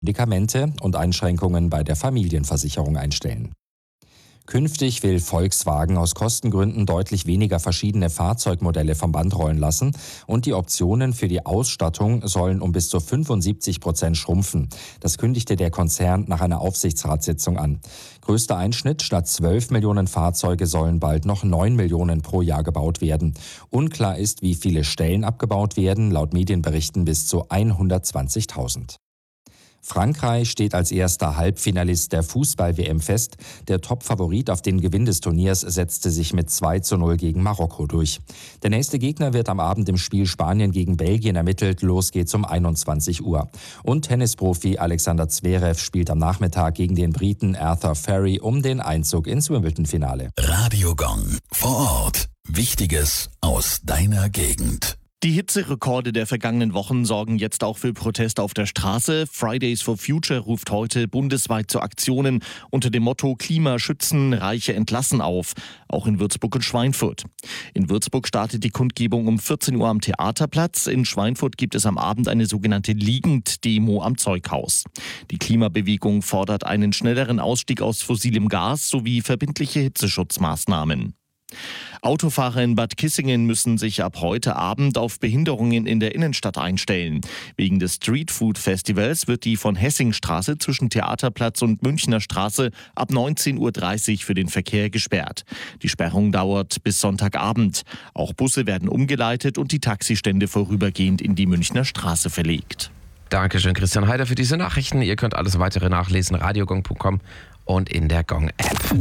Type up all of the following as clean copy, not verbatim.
Medikamente und Einschränkungen bei der Familienversicherung einstellen. Künftig will Volkswagen aus Kostengründen deutlich weniger verschiedene Fahrzeugmodelle vom Band rollen lassen und die Optionen für die Ausstattung sollen um bis zu 75% schrumpfen. Das kündigte der Konzern nach einer Aufsichtsratssitzung an. Größter Einschnitt: statt 12 Millionen Fahrzeuge sollen bald noch 9 Millionen pro Jahr gebaut werden. Unklar ist, wie viele Stellen abgebaut werden, laut Medienberichten bis zu 120.000. Frankreich steht als erster Halbfinalist der Fußball-WM fest. Der Top-Favorit auf den Gewinn des Turniers setzte sich mit 2:0 gegen Marokko durch. Der nächste Gegner wird am Abend im Spiel Spanien gegen Belgien ermittelt. Los geht's um 21 Uhr. Und Tennisprofi Alexander Zverev spielt am Nachmittag gegen den Briten Arthur Ferry um den Einzug ins Wimbledon-Finale. Radio Gong vor Ort. Wichtiges aus deiner Gegend. Die Hitzerekorde der vergangenen Wochen sorgen jetzt auch für Proteste auf der Straße. Fridays for Future ruft heute bundesweit zu Aktionen unter dem Motto Klima schützen, Reiche entlassen auf, auch in Würzburg und Schweinfurt. In Würzburg startet die Kundgebung um 14 Uhr am Theaterplatz. In Schweinfurt gibt es am Abend eine sogenannte Liegend-Demo am Zeughaus. Die Klimabewegung fordert einen schnelleren Ausstieg aus fossilem Gas sowie verbindliche Hitzeschutzmaßnahmen. Autofahrer in Bad Kissingen müssen sich ab heute Abend auf Behinderungen in der Innenstadt einstellen. Wegen des Streetfood-Festivals wird die von Hessingstraße zwischen Theaterplatz und Münchner Straße ab 19:30 Uhr für den Verkehr gesperrt. Die Sperrung dauert bis Sonntagabend. Auch Busse werden umgeleitet und die Taxistände vorübergehend in die Münchner Straße verlegt. Dankeschön, Christian Heider, für diese Nachrichten. Ihr könnt alles weitere nachlesen, radiogong.com und in der Gong-App.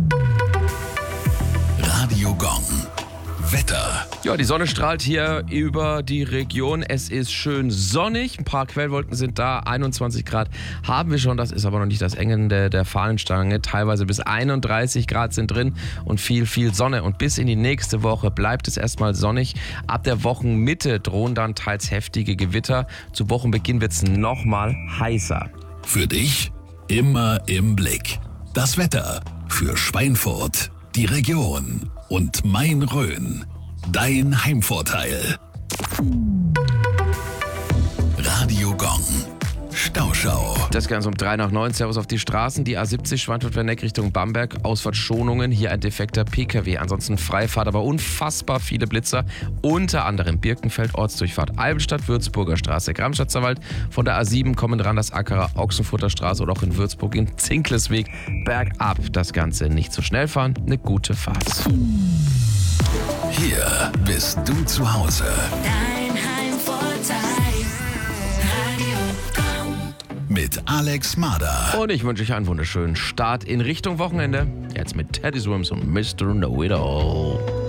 Radio Gong. Wetter. Ja, die Sonne strahlt hier über die Region. Es ist schön sonnig. Ein paar Quellwolken sind da. 21 Grad haben wir schon. Das ist aber noch nicht das Ende der Fahnenstange. Teilweise bis 31 Grad sind drin und viel Sonne. Und bis in die nächste Woche bleibt es erstmal sonnig. Ab der Wochenmitte drohen dann teils heftige Gewitter. Zu Wochenbeginn wird es nochmal heißer. Für dich immer im Blick. Das Wetter für Schweinfurt, die Region und Main-Rhön. Dein Heimvorteil. Radio Gong. Stauschau. Das Ganze um 8:03. Servus auf die Straßen. Die A70 Schweinfurt-Werneck Richtung Bamberg. Ausfahrtschonungen. Hier ein defekter PKW. Ansonsten Freifahrt, aber unfassbar viele Blitzer. Unter anderem Birkenfeld, Ortsdurchfahrt Eibenstadt, Würzburger Straße, Gramstadtserwald. Von der A7 kommen ran das Ackerer Ochsenfurter Straße oder auch in Würzburg in Zinklesweg. Bergab. Das Ganze nicht so schnell fahren. Eine gute Fahrt. Hier bist du zu Hause. Dein Heimvorteil. Radio Gong. Mit Alex Marder. Und ich wünsche euch einen wunderschönen Start in Richtung Wochenende. Jetzt mit Teddy Swims und Mr. Know It All.